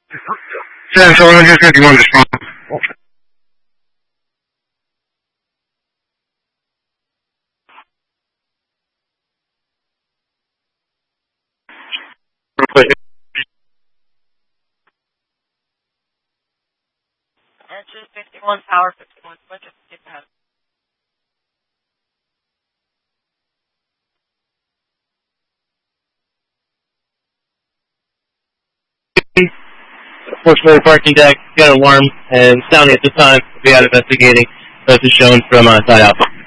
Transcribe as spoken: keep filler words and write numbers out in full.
Central one fifty-one response. Engine fifty-one, power fifty-one, switch it, get ahead. Fortunately, parking deck got alarm and sounding at the time. We are investigating. This is shown from uh, Side Alpha.